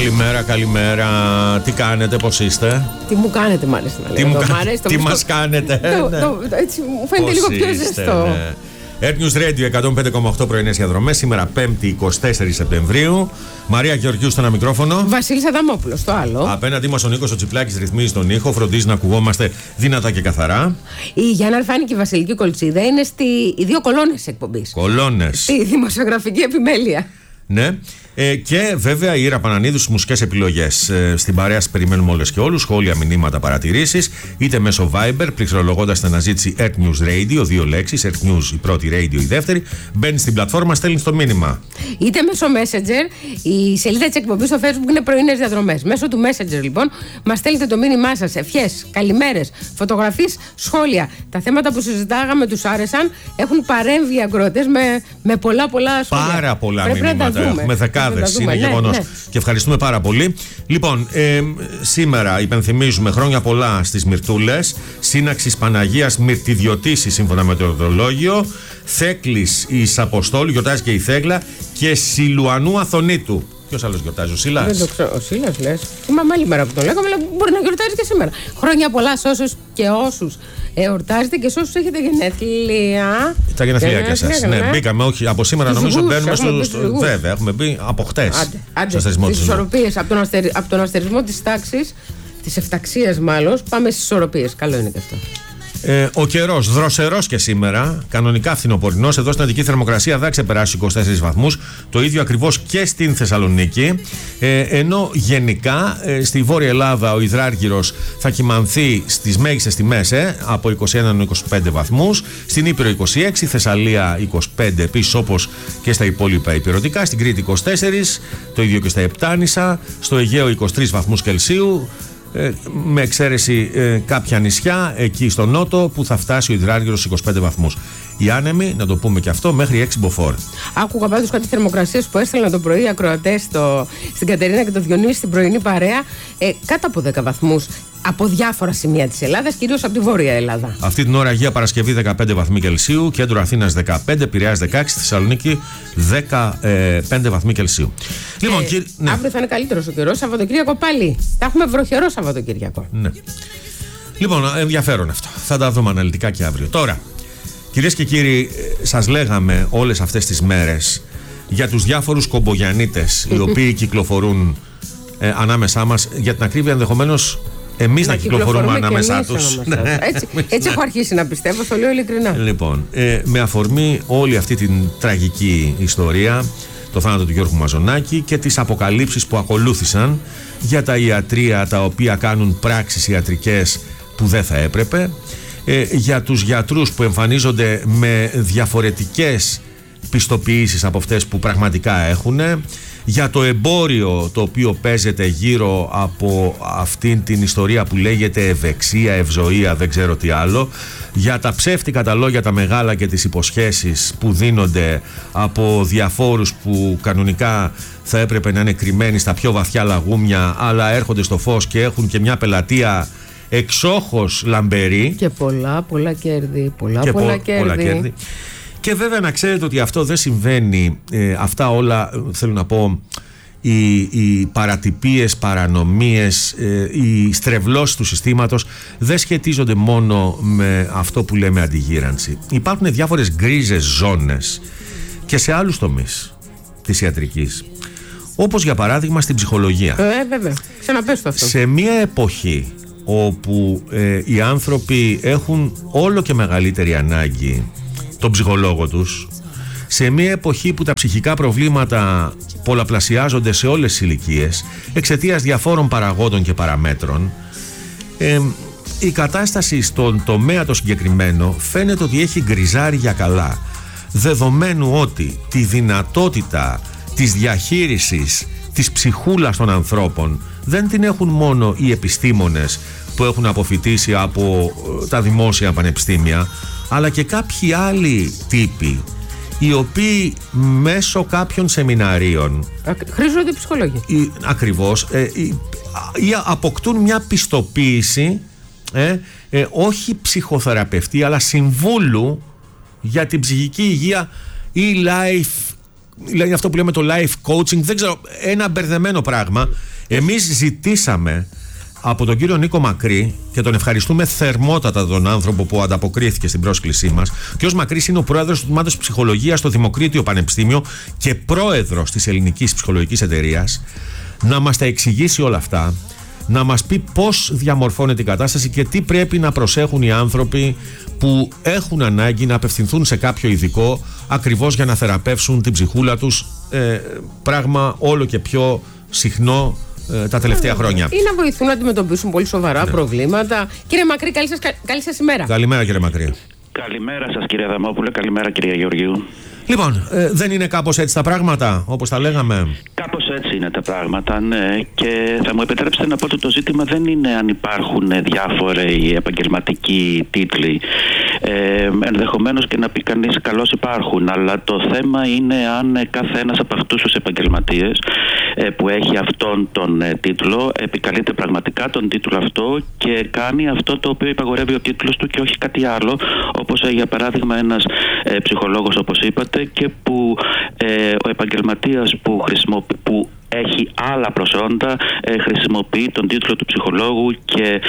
Καλημέρα. Τι κάνετε, πώς είστε? Τι μου κάνετε, μάλιστα. Τι μας κάνετε? Έτσι μου φαίνεται λίγο πιο ζεστό. Air News Radio 105,8 πρωινές διαδρομές. Σήμερα 5η 24 Σεπτεμβρίου. Μαρία Γεωργιού στο ένα μικρόφωνο. Βασίλης Αδαμόπουλος στο άλλο. Απέναντί μας ο Νίκος ο Τσιπλάκης ρυθμίζει τον ήχο. Φροντίζει να ακουγόμαστε δυνατά και καθαρά. Η Γιάννα Αρφάνη και η Βασιλική Κολτσίδα είναι οι δύο κολόνες εκπομπής. Κολόνες. Στη δημοσιογραφική επιμέλεια. Ναι. Και βέβαια η Ήρα Πανανίδου στις μουσικές επιλογές. Στην παρέα σας περιμένουμε όλες και όλους. Σχόλια, μηνύματα, παρατηρήσεις. Είτε μέσω Viber, πληκτρολογώντας την αναζήτηση Earth News Radio, δύο λέξεις. Earth News η πρώτη, Radio η δεύτερη. Μπαίνει στην πλατφόρμα, στέλνει το μήνυμα. Είτε μέσω Messenger. Η σελίδα της εκπομπής στο Facebook είναι πρωινές διαδρομές. Μέσω του Messenger λοιπόν μας στέλνετε το μήνυμά σας. Ευχές, καλημέρες, φωτογραφίες, σχόλια. Τα θέματα που συζητάγαμε τους άρεσαν. Έχουν παρέμβει οι ακροατές με πολλά σχόλια. Πάρα πολλά μηνύματα. Έχουμε δεκάδες. Είναι γεγονός. Ναι. Και ευχαριστούμε πάρα πολύ. Λοιπόν, σήμερα υπενθυμίζουμε χρόνια πολλά στις Μυρτούλες. Σύναξης Παναγίας Μυρτιδιωτήσης σύμφωνα με το ορθολόγιο. Θέκλης εις Αποστόλου, γιορτάζει και η Θέκλα. Και Σιλουανού Αθωνίτου. Ποιος άλλος γιορτάζει, ο Σίλας? Δεν το ξέρω. Ο Σίλας λες. Θυμάμαι άλλη μέρα που το λέγαμε, αλλά μπορεί να γιορτάζει και σήμερα. Χρόνια πολλά σε όσους και όσους εορτάζετε και σε όσους έχετε γενέθλια. Τα γενέθλια και εσάς. Ναι, μπήκαμε, όχι από σήμερα νομίζω μπαίνουμε στο. Βέβαια, έχουμε μπει από χτες. Τις ισορροπίες, από τον αστερισμό της τάξης, της εφταξίας μάλλον, πάμε στις ισορροπίες. Καλό είναι και αυτό. Ο καιρός δροσερός και σήμερα, κανονικά φθινοπορεινός. Εδώ στην Αττική θερμοκρασία θα ξεπεράσει 24 βαθμούς. Το ίδιο ακριβώς και στην Θεσσαλονίκη. Ενώ γενικά στη Βόρεια Ελλάδα ο υδράργυρος θα κυμανθεί στις μέγιστες τιμές από 21-25 βαθμούς. Στην Ήπειρο 26, Θεσσαλία 25 επίσης όπως και στα υπόλοιπα υπηρετικά. Στην Κρήτη 24, το ίδιο και στα Επτάνησα. Στο Αιγαίο 23 βαθμούς Κελσίου. Με εξαίρεση κάποια νησιά εκεί στο νότο που θα φτάσει ο υδράργυρος 25 βαθμούς. Οι άνεμοι, να το πούμε και αυτό, μέχρι 6 μποφόρ. Άκουγα πάντως κάτι θερμοκρασίες που έστελναν το πρωί οι ακροατές στην Κατερίνα και το Διονύση στην πρωινή παρέα, κάτω από 10 βαθμούς από διάφορα σημεία της Ελλάδας, κυρίως από τη Βόρεια Ελλάδα. Αυτή την ώρα Αγία Παρασκευή 15 βαθμοί Κελσίου, κέντρο Αθήνας 15, Πειραιάς 16, Θεσσαλονίκη 15 βαθμοί Κελσίου. Λοιπόν, ναι. Αύριο θα είναι καλύτερος ο καιρός, Σαββατοκύριακο πάλι. Θα έχουμε βροχερό Σαββατοκύριακο. Ναι. Λοιπόν, ενδιαφέρον αυτό. Θα τα δούμε αναλυτικά και αύριο. Τώρα, κυρίες και κύριοι, σας λέγαμε όλες αυτές τις μέρες για τους διάφορους κομπογιανίτες οι οποίοι κυκλοφορούν ανάμεσά μας. Για την ακρίβεια, ενδεχομένως εμείς να κυκλοφορούμε ανάμεσά τους. Έτσι έχω αρχίσει να πιστεύω, το λέω ειλικρινά. Λοιπόν, με αφορμή όλη αυτή την τραγική ιστορία, το θάνατο του Γιώργου Μαζονάκη και τις αποκαλύψεις που ακολούθησαν για τα ιατρεία τα οποία κάνουν πράξεις ιατρικές που δεν θα έπρεπε, για τους γιατρούς που εμφανίζονται με διαφορετικές πιστοποιήσεις από αυτές που πραγματικά έχουν, για το εμπόριο το οποίο παίζεται γύρω από αυτήν την ιστορία που λέγεται ευεξία, ευζοία, δεν ξέρω τι άλλο, για τα ψεύτικα τα λόγια τα μεγάλα και τις υποσχέσεις που δίνονται από διαφόρους που κανονικά θα έπρεπε να είναι κρυμμένοι στα πιο βαθιά λαγούμια, αλλά έρχονται στο φως και έχουν και μια πελατεία εξόχως λαμπερή και πολλά κέρδη, πολλά κέρδη. Και βέβαια να ξέρετε ότι αυτό δεν συμβαίνει, αυτά όλα θέλω να πω, οι παρατυπίες, παρανομίες, οι στρεβλώσεις του συστήματος δεν σχετίζονται μόνο με αυτό που λέμε αντιγύρανση. Υπάρχουν διάφορες γκρίζες ζώνες και σε άλλους τομείς της ιατρικής, όπως για παράδειγμα στην ψυχολογία. Βέβαια, ξαναπες το αυτό. Σε μια εποχή όπου οι άνθρωποι έχουν όλο και μεγαλύτερη ανάγκη τον ψυχολόγο τους, σε μια εποχή που τα ψυχικά προβλήματα πολλαπλασιάζονται σε όλες τις ηλικίες εξαιτίας διαφόρων παραγόντων και παραμέτρων, η κατάσταση στον τομέα το συγκεκριμένο φαίνεται ότι έχει γκριζάρει για καλά, δεδομένου ότι τη δυνατότητα της διαχείρισης της ψυχούλας των ανθρώπων δεν την έχουν μόνο οι επιστήμονες που έχουν αποφοιτήσει από τα δημόσια πανεπιστήμια, αλλά και κάποιοι άλλοι τύποι οι οποίοι μέσω κάποιων σεμιναρίων χρήζονται ψυχολόγοι. Ακριβώς, ή αποκτούν μια πιστοποίηση όχι ψυχοθεραπευτή αλλά συμβούλου για την ψυχική υγεία ή life δηλαδή αυτό που λέμε το life coaching, δεν ξέρω, ένα μπερδεμένο πράγμα. Εμείς ζητήσαμε από τον κύριο Νίκο Μακρύ, και τον ευχαριστούμε θερμότατα τον άνθρωπο που ανταποκρίθηκε στην πρόσκλησή μας. Ο κ. Μακρύς είναι ο πρόεδρος του Τμήματος Ψυχολογίας στο Δημοκρίτιο Πανεπιστήμιο και πρόεδρος της Ελληνικής Ψυχολογικής Εταιρείας, να μας τα εξηγήσει όλα αυτά, να μας πει πώς διαμορφώνεται η κατάσταση και τι πρέπει να προσέχουν οι άνθρωποι που έχουν ανάγκη να απευθυνθούν σε κάποιο ειδικό ακριβώς για να θεραπεύσουν την ψυχούλα τους, πράγμα όλο και πιο συχνό τα τελευταία χρόνια. Ή να βοηθούν να αντιμετωπίσουν πολύ σοβαρά προβλήματα. Κύριε Μακρύ, καλή σας ημέρα. Καλημέρα, κύριε Μακρύ. Καλημέρα σας, κύριε Αδαμόπουλε. Καλημέρα, κυρία Γεωργίου. Λοιπόν, δεν είναι κάπως έτσι τα πράγματα, όπως τα λέγαμε? Κάπως έτσι είναι τα πράγματα, ναι. Και θα μου επιτρέψετε να πω ότι το ζήτημα δεν είναι αν υπάρχουν διάφοροι επαγγελματικοί τίτλοι. Ενδεχομένως και να πει κανείς καλώς υπάρχουν, αλλά το θέμα είναι αν κάθε ένας από αυτούς τους επαγγελματίες που έχει αυτόν τον τίτλο επικαλείται πραγματικά τον τίτλο αυτό και κάνει αυτό το οποίο υπαγορεύει ο τίτλος του και όχι κάτι άλλο, όπως για παράδειγμα ένας ψυχολόγος, όπως είπατε, και που ο επαγγελματίας που έχει άλλα προσόντα χρησιμοποιεί τον τίτλο του ψυχολόγου και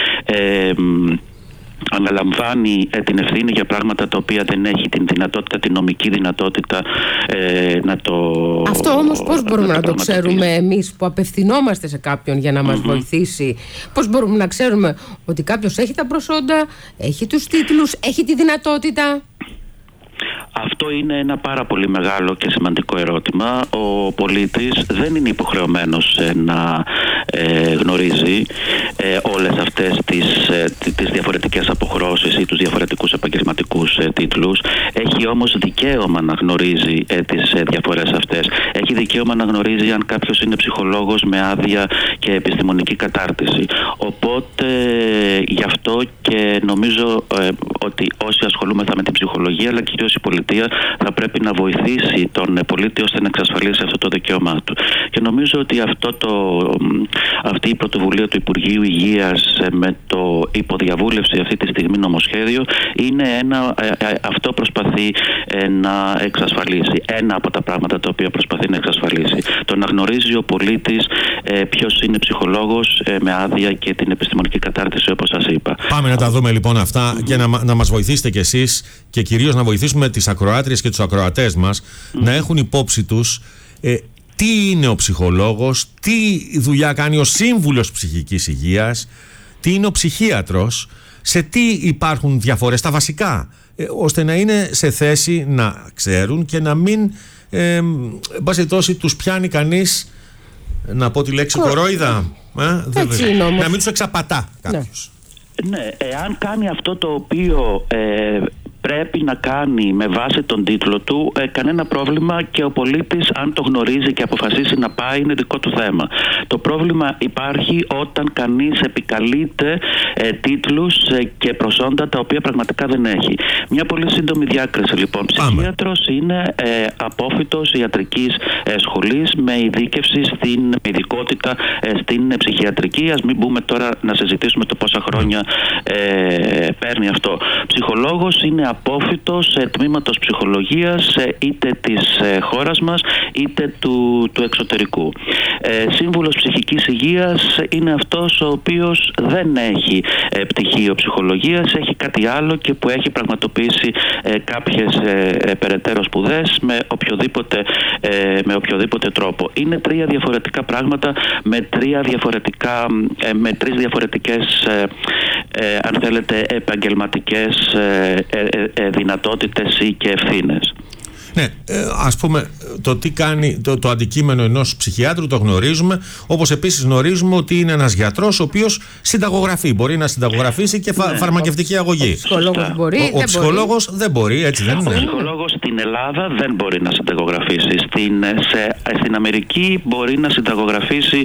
αναλαμβάνει την ευθύνη για πράγματα τα οποία δεν έχει την δυνατότητα, την νομική δυνατότητα να το... Αυτό όμως πώς μπορούμε να το ξέρουμε εμείς που απευθυνόμαστε σε κάποιον για να μας βοηθήσει? Πώς μπορούμε να ξέρουμε ότι κάποιος έχει τα προσόντα, έχει τους τίτλους, έχει τη δυνατότητα? Αυτό είναι ένα πάρα πολύ μεγάλο και σημαντικό ερώτημα. Ο πολίτης δεν είναι υποχρεωμένος να γνωρίζει όλες αυτές τις διαφορετικές αποχρώσεις ή τους διαφορετικούς επαγγελματικούς τίτλους. Έχει όμως δικαίωμα να γνωρίζει τις διαφορές αυτές. Έχει δικαίωμα να γνωρίζει αν κάποιος είναι ψυχολόγος με άδεια και επιστημονική κατάρτιση. Οπότε γι' αυτό και νομίζω ότι όσοι ασχολούμεθα με την ψυχολογία, αλλά κυρίως η πολιτεία, θα πρέπει να βοηθήσει τον πολίτη ώστε να εξασφαλίσει αυτό το δικαίωμά του. Και νομίζω ότι αυτή η πρωτοβουλία του Υπουργείου Υγείας με το υποδιαβούλευση αυτή τη στιγμή νομοσχέδιο είναι αυτό προσπαθεί να εξασφαλίσει. Ένα από τα πράγματα τα οποία προσπαθεί να εξασφαλίσει. Το να γνωρίζει ο πολίτης ποιος είναι ψυχολόγος με άδεια και την επιστημονική κατάρτιση, όπως σας είπα. Πάμε να τα δούμε λοιπόν αυτά και να μας βοηθήσετε κι εσείς και κυρίως να βοηθήσουμε τις ακροάτριες και τους ακροατές μας να έχουν υπόψη τους τι είναι ο ψυχολόγος, τι δουλειά κάνει ο σύμβουλος ψυχικής υγείας, τι είναι ο ψυχίατρος, σε τι υπάρχουν διαφορές, τα βασικά, ώστε να είναι σε θέση να ξέρουν και να μην μπασιτώσει τους πιάνει κανείς, να πω τη λέξη κορόιδα, να μην τους εξαπατά κάποιος. Ναι, εάν κάνει αυτό το οποίο πρέπει να κάνει με βάση τον τίτλο του, κανένα πρόβλημα, και ο πολίτης αν το γνωρίζει και αποφασίσει να πάει είναι δικό του θέμα. Το πρόβλημα υπάρχει όταν κανείς επικαλείται τίτλους και προσόντα τα οποία πραγματικά δεν έχει. Μια πολύ σύντομη διάκριση λοιπόν. Ψυχίατρος είναι απόφοιτος ιατρικής σχολής με ειδίκευση στην ειδικότητα στην ψυχιατρική. Ας μην μπούμε τώρα να συζητήσουμε το πόσα χρόνια παίρνει αυτό. Ψυχολόγος είναι απόφοιτος τμήματος ψυχολογίας είτε της χώρας μας είτε του εξωτερικού. Σύμβουλος ψυχικής υγείας είναι αυτός ο οποίος δεν έχει πτυχίο ψυχολογίας, έχει κάτι άλλο και που έχει πραγματοποιήσει κάποιες περαιτέρω σπουδές με οποιοδήποτε τρόπο. Είναι τρία διαφορετικά πράγματα με τρεις διαφορετικές αν θέλετε επαγγελματικές δυνατότητες ή και ευθύνες. Ναι, ας πούμε το τι κάνει το αντικείμενο ενός ψυχιάτρου το γνωρίζουμε, όπως επίσης γνωρίζουμε ότι είναι ένας γιατρός ο οποίος συνταγογραφεί, μπορεί να συνταγογραφήσει και φαρμακευτική αγωγή. Ο ψυχολόγος δεν μπορεί, έτσι δεν είναι? Ο ψυχολόγος στην Ελλάδα δεν μπορεί να συνταγογραφήσει. Στην Αμερική μπορεί να συνταγογραφήσει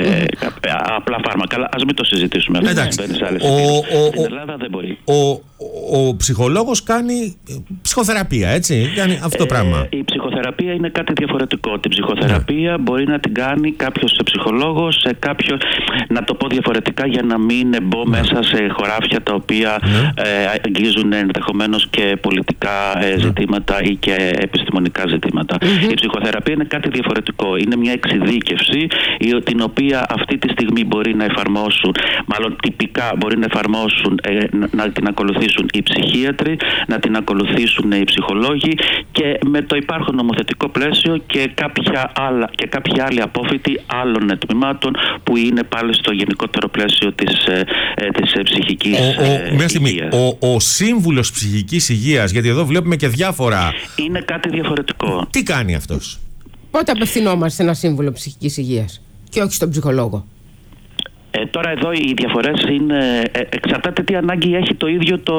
απλά φάρμακα. Αλλά ας μην το συζητήσουμε. Εντάξει. Στην Ελλάδα δεν μπορεί. ο ψυχολόγος κάνει ψυχοθεραπεία, έτσι, κάνει αυτό το πράγμα. Η ψυχοθεραπεία είναι κάτι διαφορετικό. Την ψυχοθεραπεία μπορεί να την κάνει κάποιος ψυχολόγος, σε κάποιο, να το πω διαφορετικά για να μην μπω μέσα σε χωράφια τα οποία αγγίζουν ενδεχομένως και πολιτικά ζητήματα ή και επιστημονικά ζητήματα. Η ψυχοθεραπεία είναι κάτι διαφορετικό. Είναι μια εξειδίκευση την οποία αυτή τη στιγμή μπορεί να εφαρμόσουν, μάλλον τυπικά μπορεί να εφαρμόσουν, να την ακολουθήσουν οι ψυχίατροι, να την ακολουθήσουν οι ψυχολόγοι και με το υπάρχον νομοθετικό πλαίσιο και κάποιοι άλλοι απόφοιτοι άλλων τμήματων που είναι πάλι στο γενικότερο πλαίσιο της ψυχικής υγείας. Ο σύμβουλος ψυχικής υγείας, γιατί εδώ βλέπουμε και διάφορα. Είναι κάτι διαφορετικό. Τι κάνει αυτός? Πότε απευθυνόμαστε σε ένα σύμβουλο ψυχικής υγείας και όχι στον ψυχολόγο? Τώρα εδώ οι διαφορές είναι, εξαρτάται τι ανάγκη έχει το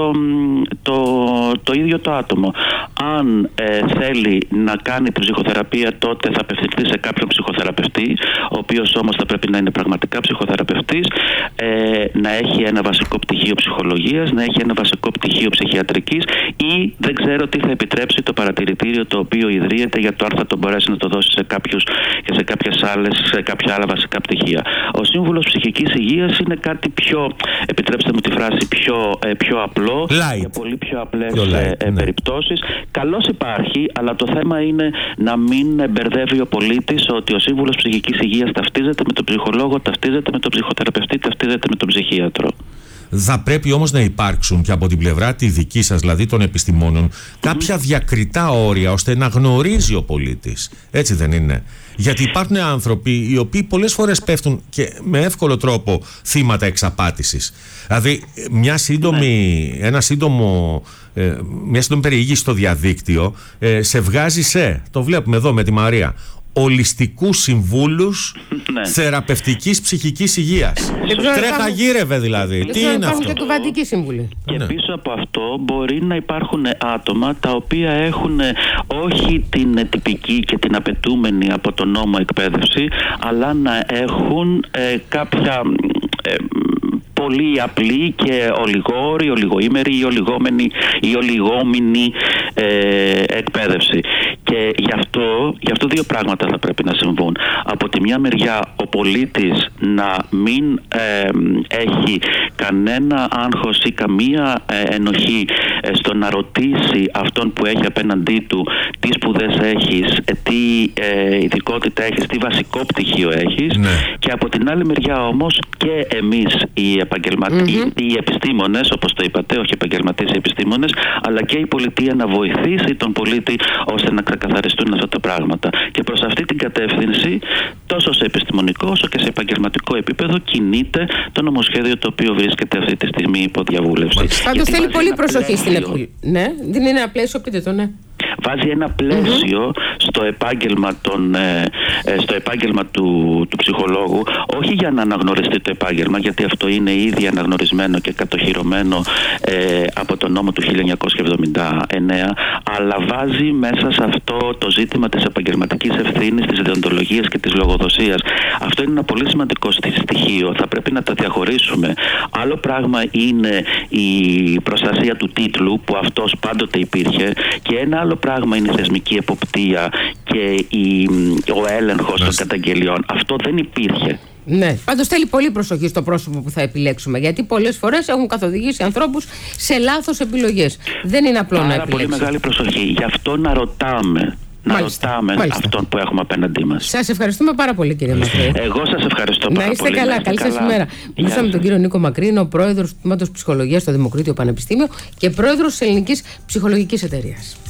ίδιο το άτομο. Αν θέλει να κάνει την ψυχοθεραπεία, τότε θα απευθυνθεί σε κάποιον ψυχοθεραπευτή, ο οποίος όμως θα πρέπει να είναι πραγματικά ψυχοθεραπευτής, να έχει ένα βασικό πτυχίο ψυχολογίας, να έχει ένα βασικό πτυχίο ψυχιατρικής ή δεν ξέρω τι θα επιτρέψει το παρατηρητήριο το οποίο ιδρύεται για το αν θα το μπορέσει να το δώσει σε κάποιους και σε κάποια άλλα βασικά πτυχία. Ο σύμβουλος ψυχικής υγείας είναι κάτι πιο, επιτρέψτε μου τη φράση, πιο απλό, για πολύ πιο απλές περιπτώσεις. Καλώς υπάρχει, αλλά το θέμα είναι να μην μπερδεύει ο πολίτης ότι ο σύμβουλος ψυχικής υγείας ταυτίζεται με τον ψυχολόγο, ταυτίζεται με τον ψυχοθεραπευτή, ταυτίζεται με τον ψυχίατρο. Θα πρέπει όμως να υπάρξουν και από την πλευρά τη δική σας, δηλαδή των επιστημόνων, κάποια διακριτά όρια ώστε να γνωρίζει ο πολίτης. Έτσι δεν είναι? Γιατί υπάρχουν άνθρωποι οι οποίοι πολλές φορές πέφτουν και με εύκολο τρόπο θύματα εξαπάτησης. Δηλαδή μια σύντομη περιήγηση στο διαδίκτυο σε βγάζει το βλέπουμε εδώ με τη Μαρία, ολιστικούς συμβούλους θεραπευτικής ψυχικής υγείας. Τρέχα γύρευε δηλαδή. Τι είναι αυτό? Και κουβαντική σύμβουλη. Και πίσω από αυτό μπορεί να υπάρχουν άτομα τα οποία έχουν όχι την τυπική και την απαιτούμενη από τον νόμο εκπαίδευση, αλλά να έχουν κάποια πολύ απλή και ολιγόρη, ολιγοήμερη ή ολιγόμενη εκπαίδευση. Και γι' αυτό δύο πράγματα θα πρέπει να συμβούν. Από τη μια μεριά ο πολίτης να μην έχει κανένα άγχος ή καμία ενοχή στο να ρωτήσει αυτόν που έχει απέναντί του τι σπουδές έχεις, τι ειδικότητα έχεις, τι βασικό πτυχίο έχεις. Και από την άλλη μεριά όμως και εμείς οι επιστήμονες, όπως το είπατε, όχι επαγγελματίες οι επιστήμονες, αλλά και η πολιτεία να βοηθήσει τον πολίτη ώστε να ξεκαθαριστούν αυτά τα πράγματα. Και προς αυτή την κατεύθυνση, τόσο σε επιστημονικό όσο και σε επαγγελματικό επίπεδο, κινείται το νομοσχέδιο το οποίο βρίσκεται αυτή τη στιγμή υπό διαβούλευση. Πάντως θέλει πολύ προσοχή στην επιλογή. Ναι, δεν είναι ένα πλαίσιο, πείτε το, ναι. Βάζει ένα πλαίσιο στο επάγγελμα του ψυχολόγου, όχι για να αναγνωριστεί το επάγγελμα, γιατί αυτό είναι ήδη αναγνωρισμένο και κατοχυρωμένο από τον νόμο του 1979, αλλά βάζει μέσα σε αυτό το ζήτημα της επαγγελματικής ευθύνης, της δεοντολογίας και της λογοδοσίας. Αυτό είναι ένα πολύ σημαντικό στοιχείο, θα πρέπει να τα διαχωρίσουμε. Άλλο πράγμα είναι η προστασία του τίτλου, που αυτός πάντοτε υπήρχε, και ένα άλλο πράγμα είναι η θεσμική εποπτεία και ο έλεγχος των καταγγελιών. Αυτό δεν υπήρχε. Ναι, πάντως θέλει πολύ προσοχή στο πρόσωπο που θα επιλέξουμε, γιατί πολλές φορές έχουν καθοδηγήσει ανθρώπους σε λάθος επιλογές. Δεν είναι απλό να επιλέξουμε. Πολύ μεγάλη προσοχή. Γι' αυτό να ρωτάμε. Ρωτάμε αυτόν που έχουμε απέναντί μας. Σας ευχαριστούμε πάρα πολύ, κύριε Μακρύ. Εγώ σας ευχαριστώ πάρα πολύ. Να είστε καλά. Καλή σας ημέρα. Μιλήσαμε με τον κύριο Νίκο Μακρύ, είναι ο πρόεδρος του Τμήματος Ψυχολογίας στο Δημοκρίτιο Πανεπιστήμιο και πρόεδρος της Ελληνικής Ψυχολογικής Εταιρείας.